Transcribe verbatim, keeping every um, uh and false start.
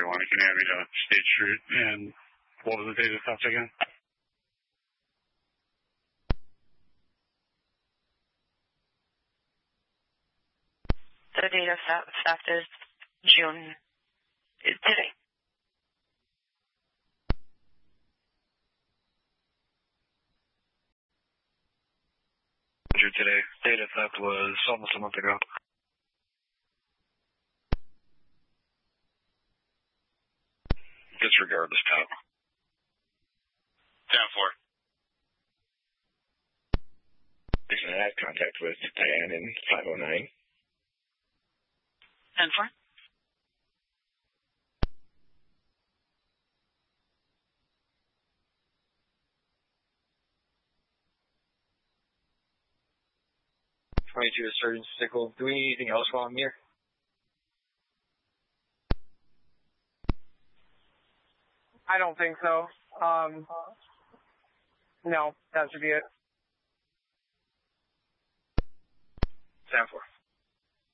everyone. Can you have me to State Street? And what was the date of theft again? The date of theft is June is today. Today. Date of theft was almost a month ago. Disregard this top. ten four. I had contact with Diane in five oh nine. ten four. twenty-two is Surgeon Sickle. Do we need anything else while I'm here? I don't think so. Um, no, that should be it. ten four.